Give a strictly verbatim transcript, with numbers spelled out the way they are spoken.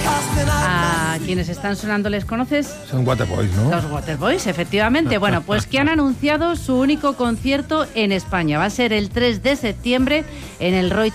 A quienes están sonando, ¿les conoces? Son Waterboys, ¿no? Los Waterboys, efectivamente. Bueno, pues que han anunciado su único concierto en España. Va a ser el tres de septiembre en el Royal